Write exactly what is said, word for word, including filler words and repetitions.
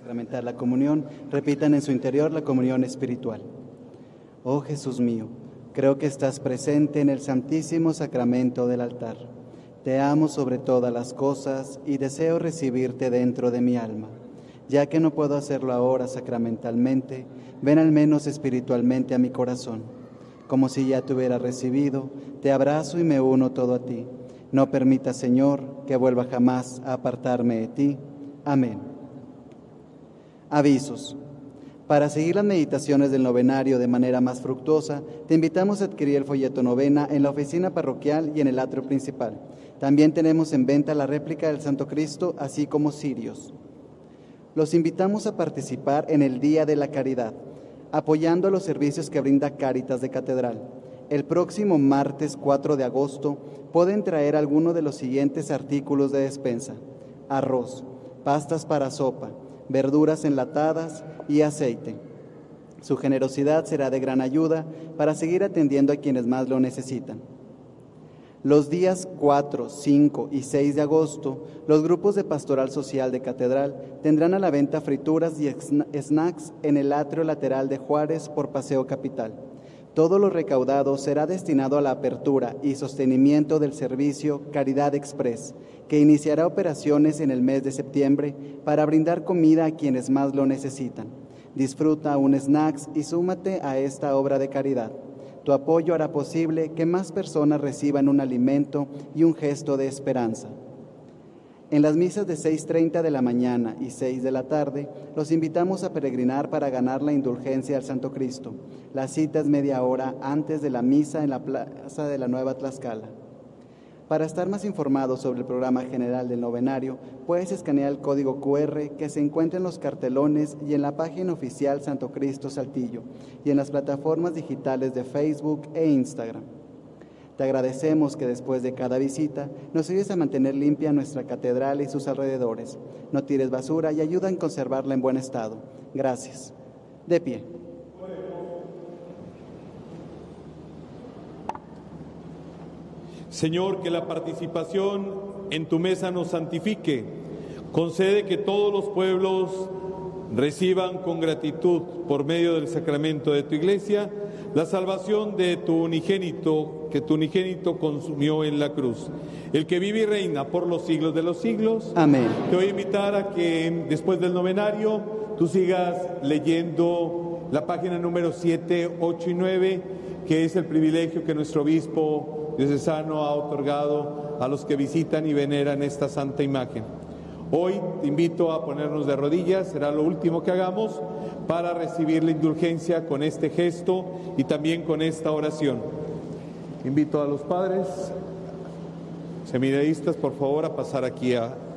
sacramentar la comunión, repitan en su interior la comunión espiritual. Oh Jesús mío, creo que estás presente en el santísimo sacramento del altar. Te amo sobre todas las cosas y deseo recibirte dentro de mi alma. Ya que no puedo hacerlo ahora sacramentalmente, ven al menos espiritualmente a mi corazón. Como si ya te hubiera recibido, te abrazo y me uno todo a ti. No permita, Señor, que vuelva jamás a apartarme de ti. Amén. Avisos. Para seguir las meditaciones del novenario de manera más fructuosa, te invitamos a adquirir el folleto novena en la oficina parroquial y en el atrio principal. También tenemos en venta la réplica del Santo Cristo, así como cirios. Los invitamos a participar en el Día de la Caridad, apoyando los servicios que brinda Cáritas de Catedral. El próximo martes cuatro de agosto pueden traer alguno de los siguientes artículos de despensa: arroz, pastas para sopa, verduras enlatadas y aceite. Su generosidad será de gran ayuda para seguir atendiendo a quienes más lo necesitan. Los días cuatro, cinco y seis de agosto, los grupos de Pastoral Social de Catedral tendrán a la venta frituras y snacks en el atrio lateral de Juárez por Paseo Capital. Todo lo recaudado será destinado a la apertura y sostenimiento del servicio Caridad Express, que iniciará operaciones en el mes de septiembre para brindar comida a quienes más lo necesitan. Disfruta un snacks y súmate a esta obra de caridad. Tu apoyo hará posible que más personas reciban un alimento y un gesto de esperanza. En las misas de seis treinta de la mañana y seis de la tarde, los invitamos a peregrinar para ganar la indulgencia al Santo Cristo. La cita es media hora antes de la misa en la Plaza de la Nueva Tlaxcala. Para estar más informado sobre el programa general del novenario, puedes escanear el código cu erre que se encuentra en los cartelones y en la página oficial Santo Cristo Saltillo y en las plataformas digitales de Facebook e Instagram. Te agradecemos que después de cada visita nos ayudes a mantener limpia nuestra catedral y sus alrededores. No tires basura y ayuda en conservarla en buen estado. Gracias. De pie. Señor, que la participación en tu mesa nos santifique. Concede que todos los pueblos reciban con gratitud, por medio del sacramento de tu iglesia, la salvación de tu unigénito, que tu unigénito consumió en la cruz. El que vive y reina por los siglos de los siglos. Amén. Te voy a invitar a que después del novenario tú sigas leyendo la página número siete, ocho y nueve, que es el privilegio que nuestro obispo diocesano ha otorgado a los que visitan y veneran esta santa imagen. Hoy te invito a ponernos de rodillas, será lo último que hagamos para recibir la indulgencia con este gesto y también con esta oración. Invito a los padres seminaristas, por favor, a pasar aquí a